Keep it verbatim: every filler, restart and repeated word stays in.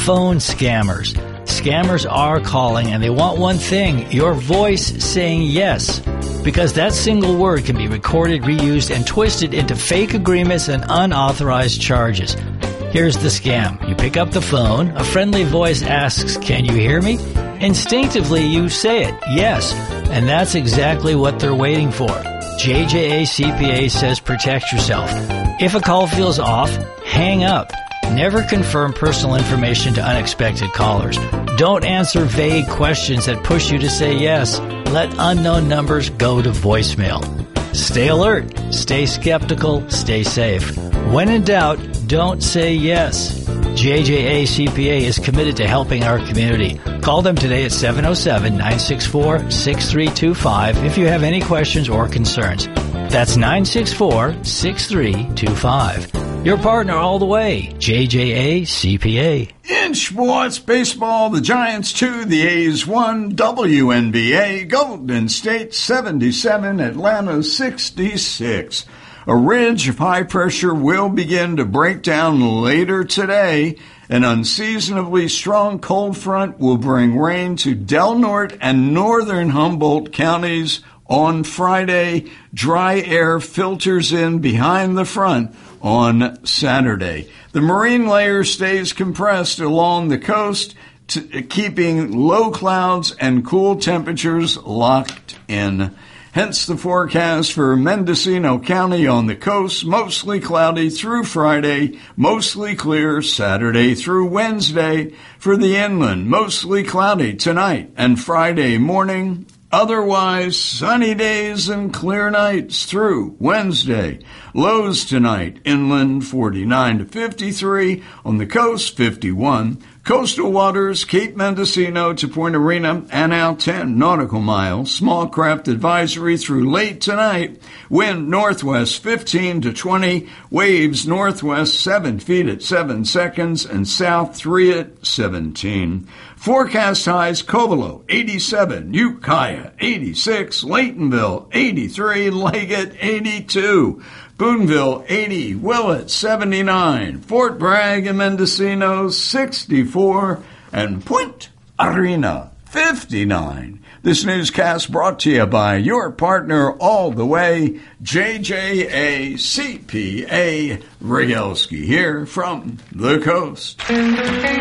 phone scammers. Scammers are calling and they want one thing, your voice saying yes. Because that single word can be recorded, reused, and twisted into fake agreements and unauthorized charges. Here's the scam. You pick up the phone, a friendly voice asks, "Can you hear me?" Instinctively, you say it, yes, and that's exactly what they're waiting for. J J A C P A says protect yourself. If a call feels off, hang up. Never confirm personal information to unexpected callers. Don't answer vague questions that push you to say yes. Let unknown numbers go to voicemail. Stay alert, stay skeptical, stay safe. When in doubt, don't say yes. J J A C P A is committed to helping our community. Call them today at seven oh seven, nine six four, six three two five if you have any questions or concerns. That's nine six four, six three two five. Your partner all the way, J J A C P A. In sports, baseball, the Giants two, the A's one, W N B A, Golden State seventy-seven, Atlanta sixty-six. A ridge of high pressure will begin to break down later today. An unseasonably strong cold front will bring rain to Del Norte and northern Humboldt counties on Friday. Dry air filters in behind the front on Saturday. The marine layer stays compressed along the coast, t- keeping low clouds and cool temperatures locked in. Hence the forecast for Mendocino County on the coast, mostly cloudy through Friday, mostly clear Saturday through Wednesday. For the inland, mostly cloudy tonight and Friday morning. Otherwise, sunny days and clear nights through Wednesday. Lows tonight, inland forty-nine to fifty-three, on the coast fifty-one. Coastal waters, Cape Mendocino to Point Arena, and out ten nautical miles. Small craft advisory through late tonight. Wind northwest fifteen to twenty. Waves northwest seven feet at seven seconds and south three at seventeen. Forecast highs, Covelo, eighty-seven, Ukiah, eighty-six, Laytonville, eighty-three, Leggett, eighty-two, Boonville, eighty, Willett, seventy-nine, Fort Bragg and Mendocino, sixty-four, and Point Arena, fifty-nine. This newscast brought to you by your partner all the way, J J A C P A, Rygelski here from the coast.